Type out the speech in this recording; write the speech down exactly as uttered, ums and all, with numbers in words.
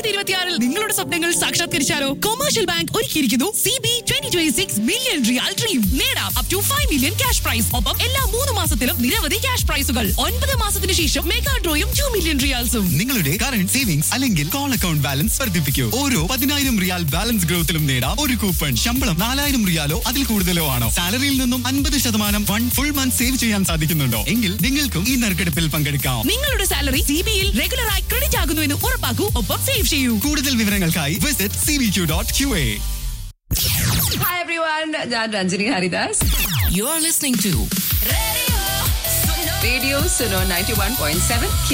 രണ്ടായിരത്തി ഇരുപത്തിയാറിൽ നിങ്ങളുടെ സ്വപ്നങ്ങൾ സാക്ഷാത്കരിച്ചാലോ? കൊമേഴ്ഷ്യൽ ബാങ്ക് ഒരുക്കിയിരിക്കുന്നു C B twenty twenty six million റിയാൽ ഡ്രീം. നേടാം up to five million cash prize. ഒപ്പം എല്ലാ മൂന്ന് മാസത്തിലും നിരവധി ക്യാഷ് പ്രൈസുകൾ. ഒൻപത് മാസത്തിന് ശേഷം മെഗാ ഡ്രോയും ടു മില്യൺ റിയാൽസും. നിങ്ങളുടെ കറന്റ് സേവിങ്സ് അല്ലെങ്കിൽ കോൾ അക്കൗണ്ട് ബാലൻസ് വർദ്ധിപ്പിക്കൂ. ഓരോ പതിനായിരം റിയാൽ ബാലൻസ് ഗ്രോത്തിലും നേടാം ഒരു കൂപ്പൺ. ശമ്പളം നാലായിരം റിയാലോ അതിൽ കൂടുതലോ ആണോ? സാലറിയിൽ നിന്നും അൻപത് ശതമാനം ഫണ്ട് ഫുൾ മന്ത് സേവ് ചെയ്യാൻ സാധിക്കുന്നുണ്ടോ? എങ്കിൽ നിങ്ങൾക്കും ഈ നറുക്കെടുപ്പിൽ പങ്കെടുക്കാം. നിങ്ങളുടെ സാലറി സി ബിയിൽ റെഗുലറായി ക്രെഡിറ്റ് ആകുന്നുവെന്ന് ഉറപ്പാക്കൂ. ഒപ്പം സേവ് ചെയ്യൂ. കൂടുതൽ വിവരങ്ങൾക്കായി visit C B Q dot Q A. Hi everyone, ഞാൻ Ranjini Haridas. You are listening to Radio Suno ninety-one point seven